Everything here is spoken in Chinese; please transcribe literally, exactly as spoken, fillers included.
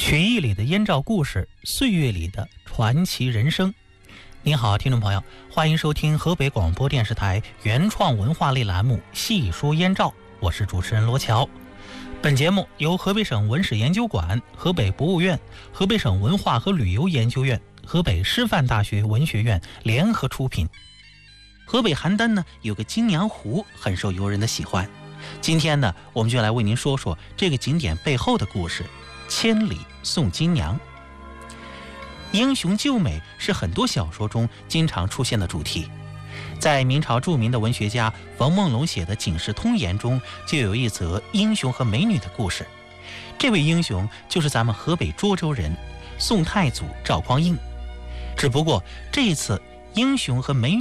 曲艺里的燕赵故事，岁月里的传奇人生。您好，听众朋友，欢迎收听河北广播电视台原创文化类栏目《细说燕赵》，我是主持人罗乔。本节目由河北省文史研究馆、河北博物院、河北省文化和旅游研究院、河北师范大学文学院联合出品。河北邯郸呢有个金娘湖，很受游人的喜欢。今天呢，我们就来为您说说这个景点背后的故事。千里送金娘，英雄救美是很多小说中经常出现的主题。在明朝著名的文学家冯梦龙写的《警世通言》中，就有一则英雄和美女的故事。这位英雄就是咱们河北涿州人宋太祖赵匡胤。只不过这一次英雄和美女